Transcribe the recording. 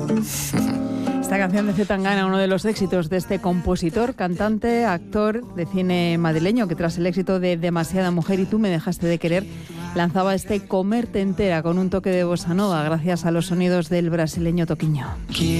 Esta canción de C. Tangana, uno de los éxitos de este compositor, cantante, actor de cine madrileño, que tras el éxito de Demasiada Mujer y Tú me dejaste de querer, lanzaba este Comerte entera con un toque de bossa nova gracias a los sonidos del brasileño Toquinho.